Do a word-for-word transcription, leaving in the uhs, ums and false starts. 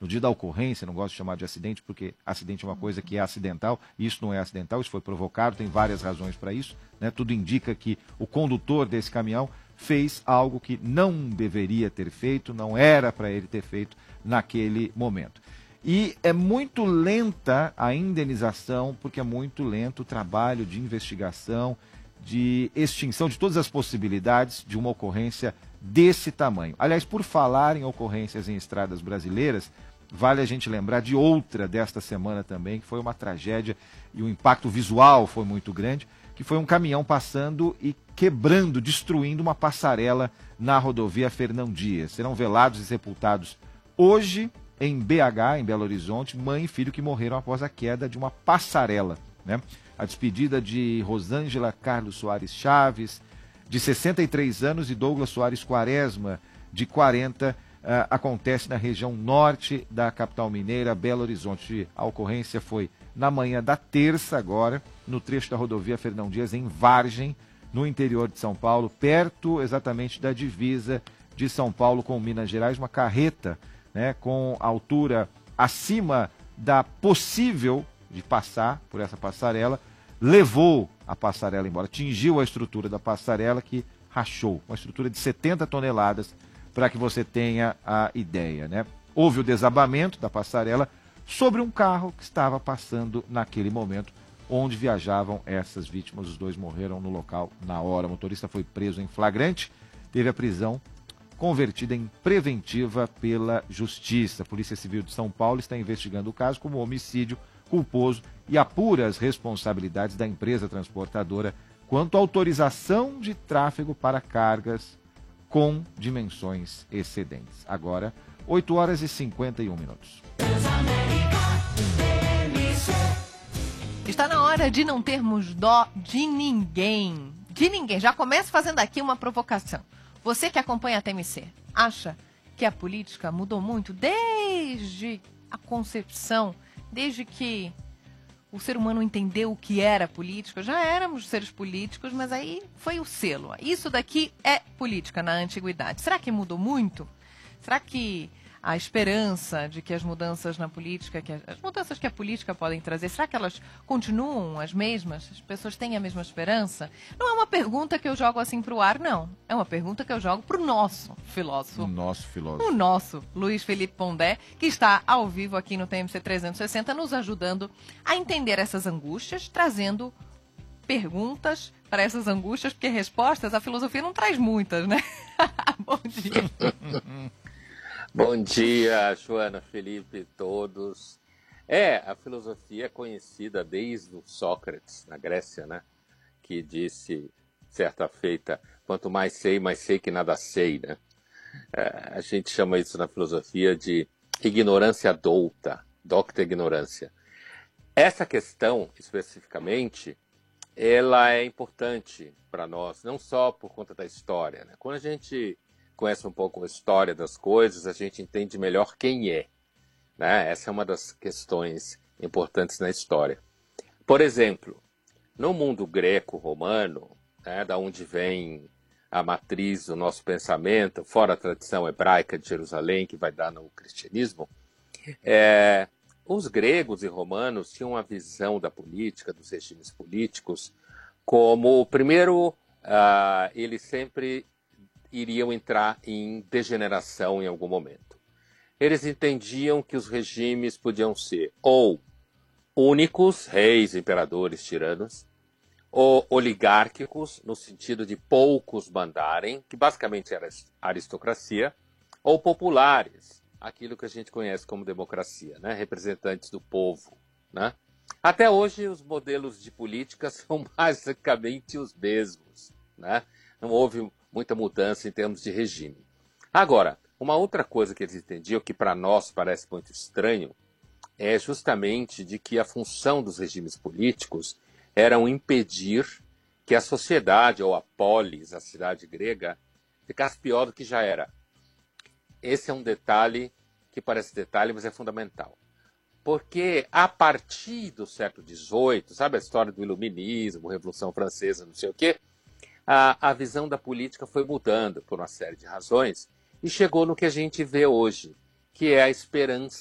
no dia da ocorrência, não gosto de chamar de acidente, porque acidente é uma coisa que é acidental, e isso não é acidental, isso foi provocado, tem várias razões para isso, né? Tudo indica que o condutor desse caminhão fez algo que não deveria ter feito, não era para ele ter feito naquele momento. E é muito lenta a indenização, porque é muito lento o trabalho de investigação, de extinção de todas as possibilidades de uma ocorrência desse tamanho. Aliás, por falar em ocorrências em estradas brasileiras, vale a gente lembrar de outra desta semana também, que foi uma tragédia e o impacto visual foi muito grande, que foi um caminhão passando e quebrando, destruindo uma passarela na rodovia Fernão Dias. Serão velados e sepultados hoje em B H, em Belo Horizonte, mãe e filho que morreram após a queda de uma passarela, né? A despedida de Rosângela Carlos Soares Chaves, de sessenta e três anos, e Douglas Soares Quaresma, de quarenta, uh, acontece na região norte da capital mineira, Belo Horizonte. A ocorrência foi na manhã da terça agora, no trecho da rodovia Fernão Dias, em Vargem, no interior de São Paulo, perto exatamente da divisa de São Paulo com Minas Gerais, uma carreta, né, com altura acima da possível de passar por essa passarela, levou a passarela embora, atingiu a estrutura da passarela que rachou, uma estrutura de setenta toneladas, para que você tenha a ideia, né? Houve o desabamento da passarela sobre um carro que estava passando naquele momento, onde viajavam essas vítimas. Os dois morreram no local na hora. O motorista foi preso em flagrante, teve a prisão convertida em preventiva pela Justiça. A Polícia Civil de São Paulo está investigando o caso como homicídio culposo e apura as responsabilidades da empresa transportadora quanto à autorização de tráfego para cargas com dimensões excedentes. Agora, oito horas e cinquenta e um minutos. Está na hora de não termos dó de ninguém. De ninguém. Já começo fazendo aqui uma provocação. Você que acompanha a T M C, acha que a política mudou muito desde a concepção, desde que o ser humano entendeu o que era política? Já éramos seres políticos, mas aí foi o selo. Isso daqui é política na antiguidade. Será que mudou muito? Será que a esperança de que as mudanças na política, que as mudanças que a política podem trazer, será que elas continuam as mesmas? As pessoas têm a mesma esperança? Não é uma pergunta que eu jogo assim para o ar, não. É uma pergunta que eu jogo para o nosso filósofo. O nosso filósofo. O nosso Luiz Felipe Pondé, que está ao vivo aqui no T M C trezentos e sessenta, nos ajudando a entender essas angústias, trazendo perguntas para essas angústias, porque respostas a filosofia não traz muitas, né? Bom dia. Bom dia, Joana, Felipe, todos. É, a filosofia é conhecida desde o Sócrates, na Grécia, né? Que disse, certa feita, quanto mais sei, mais sei que nada sei, né? É, a gente chama isso na filosofia de ignorância douta, docta ignorância. Essa questão, especificamente, ela é importante para nós, não só por conta da história, né? Quando a gente conhece um pouco a história das coisas, a gente entende melhor quem é, né? Essa é uma das questões importantes na história. Por exemplo, no mundo greco-romano, né, da onde vem a matriz do nosso pensamento, fora a tradição hebraica de Jerusalém, que vai dar no cristianismo, é, os gregos e romanos tinham uma visão da política, dos regimes políticos, como, primeiro, uh, eles sempre iriam entrar em degeneração em algum momento. Eles entendiam que os regimes podiam ser ou únicos, reis, imperadores, tiranos, ou oligárquicos, no sentido de poucos mandarem, que basicamente era a aristocracia, ou populares, aquilo que a gente conhece como democracia, né? Representantes do povo, né? Até hoje, os modelos de política são basicamente os mesmos, né? Não houve muita mudança em termos de regime. Agora, uma outra coisa que eles entendiam, que para nós parece muito estranho, é justamente de que a função dos regimes políticos era impedir que a sociedade, ou a polis, a cidade grega, ficasse pior do que já era. Esse é um detalhe que parece detalhe, mas é fundamental. Porque a partir do século dezoito, sabe a história do iluminismo, Revolução Francesa, não sei o quê, A, a visão da política foi mudando por uma série de razões e chegou no que a gente vê hoje, que é a esperança